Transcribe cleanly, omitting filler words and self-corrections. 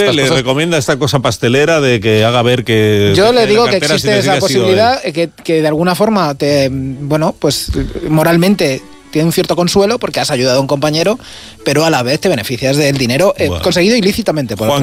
le recomienda esta cosa pastelera de que haga ver que... Yo le digo que existe esa posibilidad, que de alguna forma pues moralmente tiene un cierto consuelo porque has ayudado a un compañero, pero a la vez te beneficias del dinero conseguido ilícitamente por otro.